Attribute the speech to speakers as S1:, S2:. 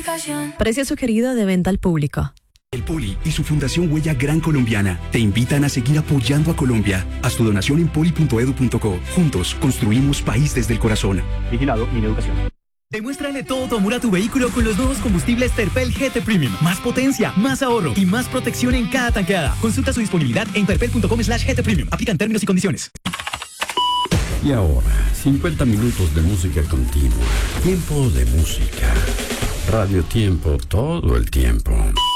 S1: aplicación.
S2: Precio sugerido de venta al público.
S3: El Poli y su Fundación Huella Gran Colombiana te invitan a seguir apoyando a Colombia. Haz tu donación en poli.edu.co. Juntos construimos país desde el corazón.
S4: Vigilado Mineducación.
S5: Demuéstrale todo tu amor a tu vehículo con los nuevos combustibles Terpel GT Premium. Más potencia, más ahorro y más protección en cada tanqueada. Consulta su disponibilidad en terpel.com/GT Premium. Aplican términos y condiciones.
S6: Y ahora, 50 minutos de música continua. Tiempo de música. Radio Tiempo todo el tiempo.